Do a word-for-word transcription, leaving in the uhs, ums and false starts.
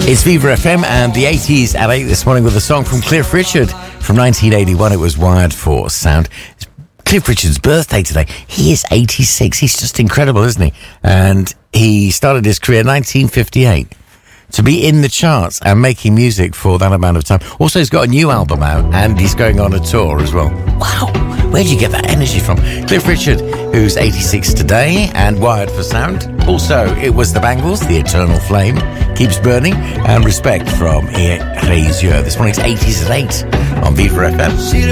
It's Viva F M and the eighties at eight this morning with a song from Cliff Richard from nineteen eighty-one. It was Wired for Sound. It's Cliff Richard's birthday today. He is eighty-six. He's just incredible, isn't he? And he started his career in nineteen fifty-eight. To be in the charts and making music for that amount of time. Also, he's got a new album out and he's going on a tour as well. Wow, where'd you get that energy from? Cliff Richard, who's eighty-six today and Wired for Sound. Also, it was the Bangles, The Eternal Flame, Keeps Burning, and Respect from Erasure. This morning's eighties at eight on Viva F M.